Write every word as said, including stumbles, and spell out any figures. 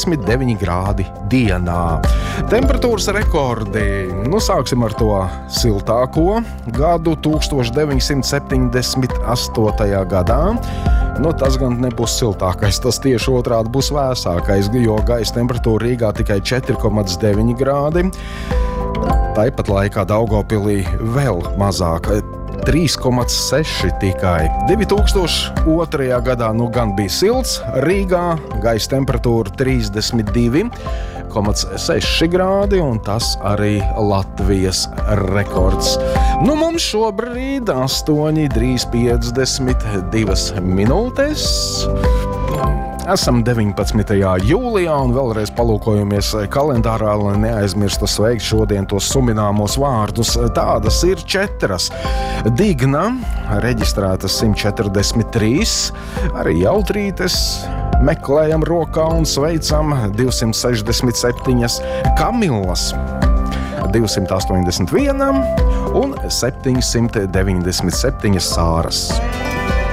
trīsdesmit deviņi grādi dienā. Temperatūras rekordi. Nu, sāksim ar to siltāko gadu tūkstoš deviņsimt septiņdesmit astotajā gadā. Nu, tas gan nebūs siltākais, tas tieši otrādi būs vēsākais, jo gaisa temperatūra Rīgā tikai četri komats deviņi grādi. Tāpat laikā Daugavpilī vēl mazāk, trīs komats seši tikai. divi tūkstoši otrajā gadā nu gan bija silts, Rīgā gaisa temperatūra trīsdesmit divi komats seši grādi, un tas arī Latvijas rekords. Nu, mums šobrīd astoņi, drīz piecdesmit divas minūtes. Esam deviņpadsmitajā jūlijā un vēlreiz palūkojamies kalendārā, lai neaizmirstu sveikt šodien tos sumināmos vārdus. Tādas ir četras. Digna, reģistrētas simt četrdesmit trīs, arī Jautrītes meklējam rokā un sveicam divsimt sešdesmit septiņas, Kamillas divsimt astoņdesmit viena un septiņsimt deviņdesmit septiņas Sāras.